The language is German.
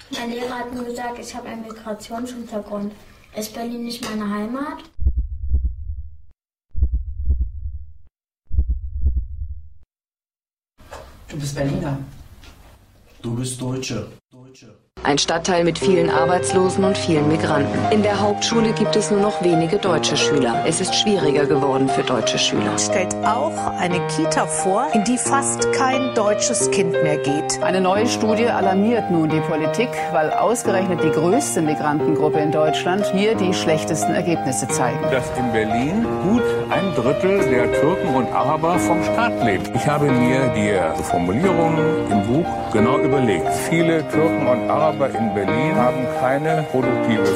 Mein Lehrer hat mir gesagt, ich habe einen Migrationshintergrund. Ist Berlin nicht meine Heimat? Du bist Berliner. Du bist Deutsche. Ein Stadtteil mit vielen Arbeitslosen und vielen Migranten. In der Hauptschule gibt es nur noch wenige deutsche Schüler. Es ist schwieriger geworden für deutsche Schüler. Stellt auch eine Kita vor, in die fast kein deutsches Kind mehr geht. Eine neue Studie alarmiert nun die Politik, weil ausgerechnet die größte Migrantengruppe in Deutschland hier die schlechtesten Ergebnisse zeigen. Dass in Berlin gut 1/3 der Türken und Araber vom Staat leben. Ich habe mir die Formulierungen im Buch genau überlegt. Viele Türken und Araber in Berlin haben keine produktive